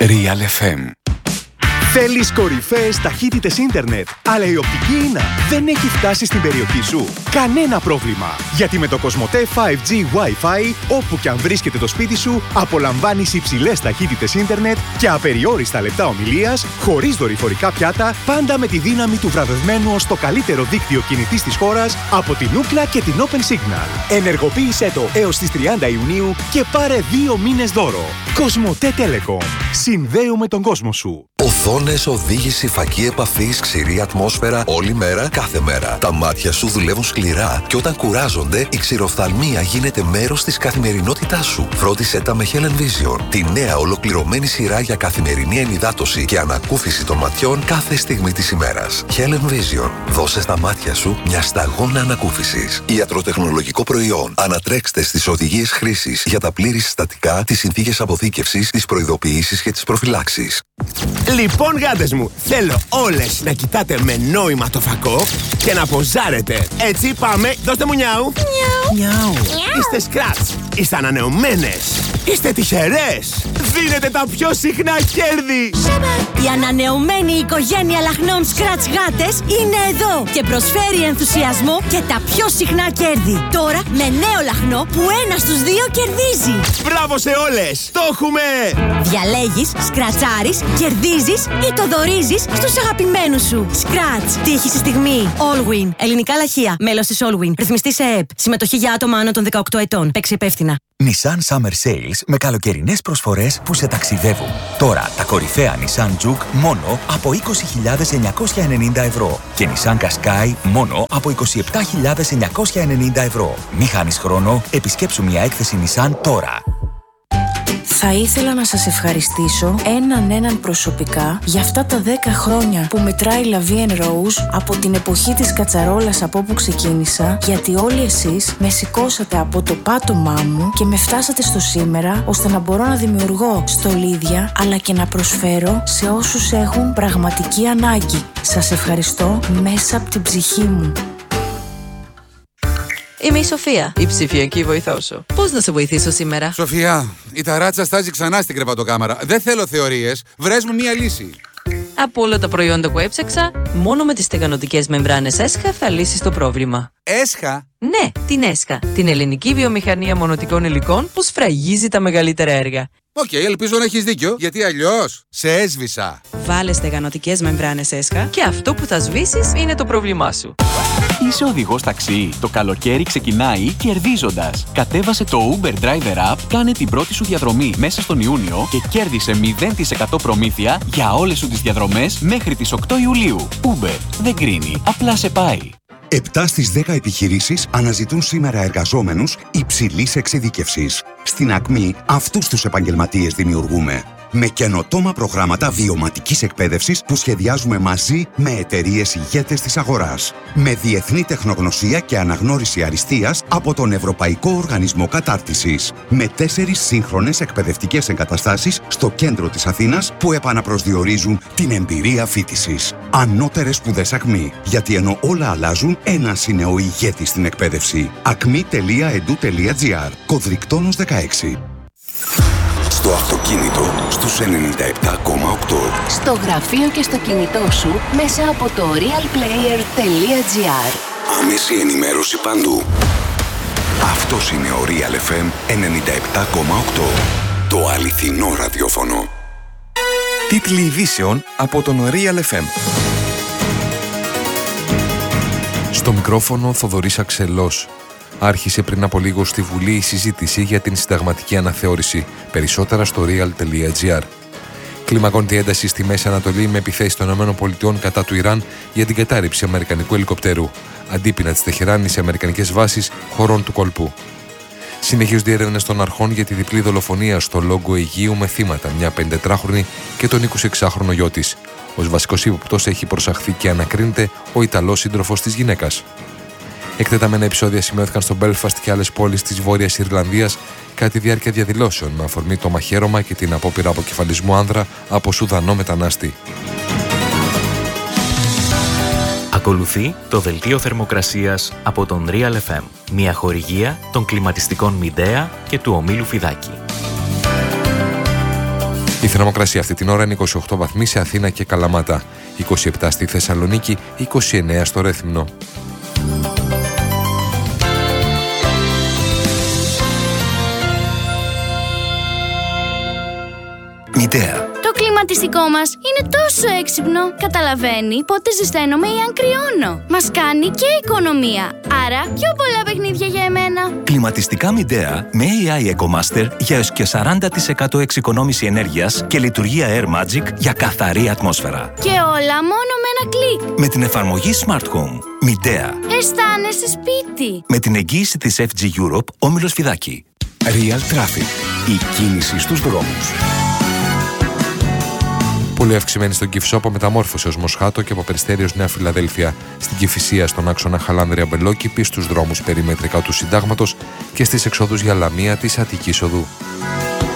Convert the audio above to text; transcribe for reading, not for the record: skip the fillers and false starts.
Real FM. Θέλεις κορυφαίες ταχύτητες ίντερνετ, αλλά η οπτική ίνα δεν έχει φτάσει στην περιοχή σου? Κανένα πρόβλημα, γιατί με το Κοσμοτέ 5G Wi-Fi, όπου και αν βρίσκεται το σπίτι σου, απολαμβάνεις υψηλές ταχύτητες ίντερνετ και απεριόριστα λεπτά ομιλίας, χωρίς δορυφορικά πιάτα, πάντα με τη δύναμη του βραβευμένου ως το καλύτερο δίκτυο κινητής της χώρας από την Ookla και την Open Signal. Ενεργοποίησέ το έως τις 30 Ιουνίου και πάρε 2 μήνες δώρο. Κοσμοτέ Telecom. Συνδέουμε τον κόσμο σου. Οθόνες, οδήγηση, φακή επαφής, ξηρή ατμόσφαιρα, όλη μέρα, κάθε μέρα. Τα μάτια σου δουλεύουν σκληρά και όταν κουράζονται, η ξηροφθαλμία γίνεται μέρος της καθημερινότητάς σου. Φρόντισέ τα με Helen Vision, τη νέα ολοκληρωμένη σειρά για καθημερινή ενυδάτωση και ανακούφιση των ματιών κάθε στιγμή της ημέρας. Helen Vision. Δώσε στα μάτια σου μια σταγόνα ανακούφισης. Ιατροτεχνολογικό προϊόν. Ανατρέξτε στις οδηγίες χρήσης για τα πλήρη συστατικά, τις συνθήκες αποθήκευσης, τις προειδοποιήσεις και τις προφυλάξεις. Λοιπόν, γάτες μου, θέλω όλες να κοιτάτε με νόημα το φακό και να ποζάρετε. Έτσι, πάμε, δώστε μου νιάου. Νιάου. Είστε σκράτς, είστε ανανεωμένες, είστε τυχερές. Δίνετε τα πιο συχνά κέρδη. Η ανανεωμένη οικογένεια λαχνών σκράτς γάτες είναι εδώ και προσφέρει ενθουσιασμό και τα πιο συχνά κέρδη. Τώρα με νέο λαχνό που 1 στους 2 κερδίζει. Μπράβο σε όλες, το έχουμε! Διαλέγεις, σκρατσάρεις, κερδίζεις ή το δωρίζεις στους αγαπημένους σου. Σκράτς, τύχη στη στιγμή. Allwin, ελληνικά λαχεία, μέλος της Allwin. Ρυθμιστή σε ΕΕΠ. Συμμετοχή για άτομα άνω των 18 ετών. Παίξει υπεύθυνα. Nissan Summer Sales με καλοκαιρινές προσφορές που σε ταξιδεύουν. Τώρα τα κορυφαία Nissan Juke μόνο από 20.990 ευρώ και Nissan Qashqai μόνο από 27.990 ευρώ. Μη χάνεις χρόνο, επισκέψου μια έκθεση Nissan τώρα. Θα ήθελα να σας ευχαριστήσω έναν προσωπικά για αυτά τα 10 χρόνια που μετράει La Vie en Rose από την εποχή της κατσαρόλας από όπου ξεκίνησα, γιατί όλοι εσείς με σηκώσατε από το πάτωμά μου και με φτάσατε στο σήμερα, ώστε να μπορώ να δημιουργώ στολίδια αλλά και να προσφέρω σε όσους έχουν πραγματική ανάγκη. Σας ευχαριστώ μέσα από την ψυχή μου. Είμαι η Σοφία, η ψηφιακή βοηθός σου. Πώς να σε βοηθήσω σήμερα? Σοφία, η ταράτσα στάζει ξανά στην κρεβατοκάμαρα. Δεν θέλω θεωρίες. Βρες μου μία λύση. Από όλα τα προϊόντα που έψαξα, μόνο με τις στεγανοτικές μεμβράνες ΕΣΧΑ θα λύσεις το πρόβλημα. ΕΣΧΑ? Ναι, την ΕΣΧΑ. Την ελληνική βιομηχανία μονοτικών υλικών που σφραγίζει τα μεγαλύτερα έργα. Οκ, ελπίζω να έχεις δίκιο, γιατί αλλιώς σε έσβησα. Βάλε στεγανοτικές μεμβράνες ΕΣΧΑ και αυτό που θα σβήσεις είναι το πρόβλημά σου. Είσαι οδηγός ταξί. Το καλοκαίρι ξεκινάει κερδίζοντας. Κατέβασε το Uber Driver App, κάνε την πρώτη σου διαδρομή μέσα στον Ιούνιο και κέρδισε 0% προμήθεια για όλες σου τις διαδρομές μέχρι τις 8 Ιουλίου. Uber δεν κρίνει, απλά σε πάει. 7 στις 10 επιχειρήσεις αναζητούν σήμερα εργαζόμενους υψηλής εξειδίκευσης. Στην Ακμή αυτούς τους επαγγελματίες δημιουργούμε. Με καινοτόμα προγράμματα βιωματικής εκπαίδευσης που σχεδιάζουμε μαζί με εταιρείες ηγέτες της αγοράς. Με διεθνή τεχνογνωσία και αναγνώριση αριστείας από τον Ευρωπαϊκό Οργανισμό Κατάρτισης. Με 4 σύγχρονες εκπαιδευτικές εγκαταστάσεις στο κέντρο της Αθήνας που επαναπροσδιορίζουν την εμπειρία φοιτησης. Ανώτερες σπουδές Ακμή. Γιατί ενώ όλα αλλάζουν, ένας είναι ο ηγέτης στην εκπαίδευση. acmi.edu.gr. Κωδρικτόνος 16. Στο αυτοκίνητο στους 97,8. Στο γραφείο και στο κινητό σου μέσα από το realplayer.gr. Άμεση ενημέρωση παντού. Αυτός είναι ο Real FM 97,8. Το αληθινό ραδιόφωνο. Τίτλοι ειδήσεων από τον Real FM. Στο μικρόφωνο Θοδωρής Αξελός. Άρχισε πριν από λίγο στη Βουλή η συζήτηση για την συνταγματική αναθεώρηση. Περισσότερα στο real.gr. Κλιμακώνεται η ένταση στη Μέση Ανατολή με επιθέσεις των ΗΠΑ κατά του Ιράν για την κατάρριψη αμερικανικού ελικοπτέρου. Αντίπεινα της Τεχεράνη σε αμερικανικές βάσεις χωρών του κόλπου. Συνεχίζονται οι έρευνες των αρχών για τη διπλή δολοφονία στο Λόγκο Αιγείου με θύματα μια 54χρονη και τον 26χρονο γιο της. Ως βασικός ύποπτος έχει προσαχθεί και ανακρίνεται ο Ιταλός σύντροφος της γυναίκας. Εκτεταμένα επεισόδια σημειώθηκαν στο Μπέλφαστ και άλλες πόλεις της Βόρειας Ιρλανδίας κατά τη διάρκεια διαδηλώσεων με αφορμή το μαχαίρωμα και την απόπειρα αποκεφαλισμού άνδρα από Σουδανό μετανάστη. Ακολουθεί το δελτίο θερμοκρασίας από τον Real FM, μια χορηγία των κλιματιστικών Midea και του ομίλου Φιδάκη. Η θερμοκρασία αυτή την ώρα είναι 28 βαθμοί σε Αθήνα και Καλαμάτα, 27 στη Θεσσαλονίκη, 29 στο Ρέθυμνο. Μητέα. Το κλιματιστικό μας είναι τόσο έξυπνο. Καταλαβαίνει πότε ζεσταίνομαι ή αν κρυώνω. Μας κάνει και οικονομία. Άρα πιο πολλά παιχνίδια για εμένα. Κλιματιστικά Μητέα με AI EcoMaster για έως και 40% εξοικονόμηση ενέργειας και λειτουργία Air Magic για καθαρή ατμόσφαιρα. Και όλα μόνο με ένα κλικ. Με την εφαρμογή Smart Home. Μητέα. Αισθάνεσαι σπίτι. Με την εγγύηση της FG Europe, Όμιλος Φιδάκη. Real Traffic. Η κίνηση στους δρόμους. Πολύ αυξημένη στον Κυφσό από Μεταμόρφωση ως Μοσχάτο και από Περιστέριος Νέα Φιλαδέλφια, στην Κηφισία στον άξονα Χαλάνδρεια Μπελόκηπη, στους δρόμους περιμετρικά του Συντάγματος και στις εξόδους για Λαμία της Αττικής Οδού.